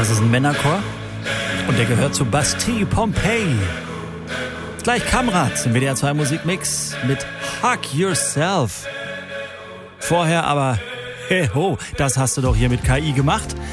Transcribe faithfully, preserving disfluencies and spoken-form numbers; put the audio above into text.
Das ist ein Männerchor und der gehört zu Bastille Pompeii. Gleich Kamrat im W D R zwei Musikmix mit Hug Yourself. Vorher aber, hey ho, das hast du doch hier mit K I gemacht.